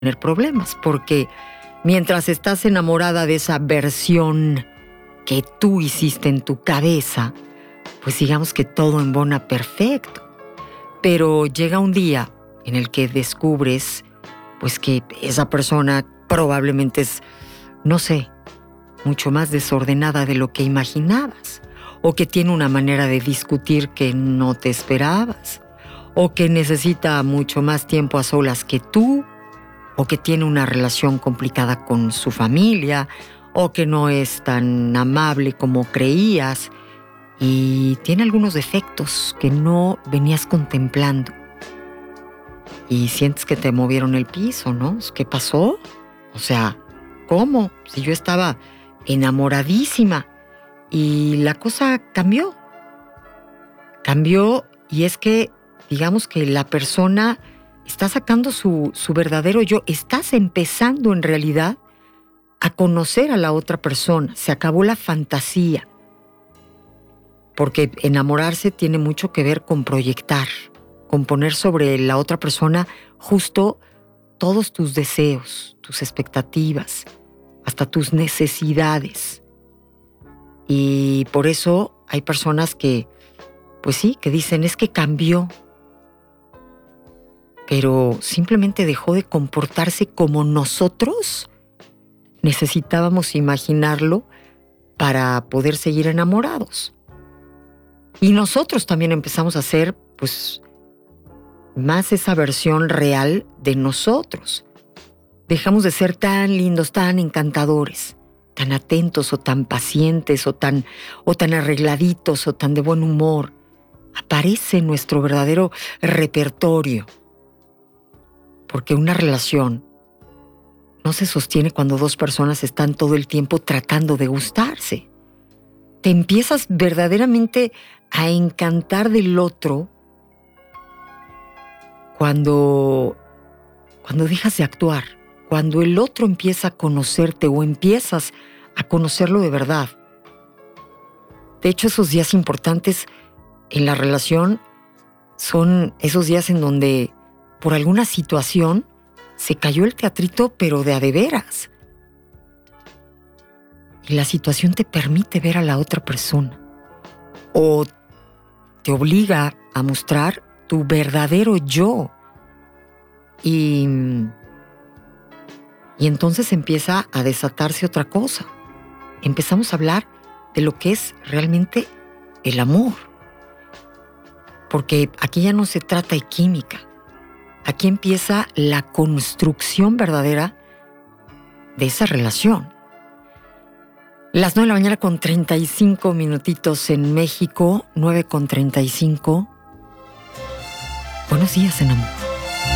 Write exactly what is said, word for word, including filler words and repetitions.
tener problemas, porque mientras estás enamorada de esa versión que tú hiciste en tu cabeza, pues digamos que todo embona perfecto. Pero llega un día en el que descubres pues que esa persona probablemente es, no sé, mucho más desordenada de lo que imaginabas, o que tiene una manera de discutir que no te esperabas, o que necesita mucho más tiempo a solas que tú, o que tiene una relación complicada con su familia, o que no es tan amable como creías, y tiene algunos defectos que no venías contemplando. Y sientes que te movieron el piso, ¿no? ¿Qué pasó? O sea, ¿cómo? Si yo estaba enamoradísima y la cosa cambió. Cambió y es que, digamos que la persona está sacando su, su verdadero yo. Estás empezando en realidad a conocer a la otra persona. Se acabó la fantasía. Porque enamorarse tiene mucho que ver con proyectar, con poner sobre la otra persona justo todos tus deseos, tus expectativas, hasta tus necesidades. Y por eso hay personas que, pues sí, que dicen, es que cambió, pero simplemente dejó de comportarse como nosotros necesitábamos imaginarlo para poder seguir enamorados. Y nosotros también empezamos a ser, pues, más esa versión real de nosotros. Dejamos de ser tan lindos, tan encantadores, tan atentos o tan pacientes o tan, o tan arregladitos o tan de buen humor. Aparece nuestro verdadero repertorio. Porque una relación no se sostiene cuando dos personas están todo el tiempo tratando de gustarse. Te empiezas verdaderamente a encantar del otro cuando, cuando dejas de actuar, cuando el otro empieza a conocerte o empiezas a conocerlo de verdad. De hecho, esos días importantes en la relación son esos días en donde por alguna situación se cayó el teatrito, pero de a de veras. Y la situación te permite ver a la otra persona o te obliga a mostrar tu verdadero yo. Y, y entonces empieza a desatarse otra cosa. Empezamos a hablar de lo que es realmente el amor. Porque aquí ya no se trata de química. Aquí empieza la construcción verdadera de esa relación. Las nueve de la mañana con treinta y cinco minutitos en México, nueve con treinta y cinco. Buenos días, en amor.